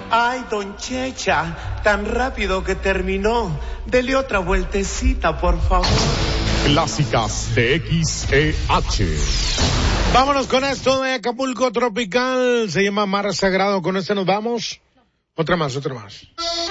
Ay, don Checha, tan rápido que terminó. Dele otra vueltecita, por favor. Clásicas de XEH. Vámonos con esto de Acapulco Tropical. Se llama Mar Sagrado. Con este nos vamos. Otra más.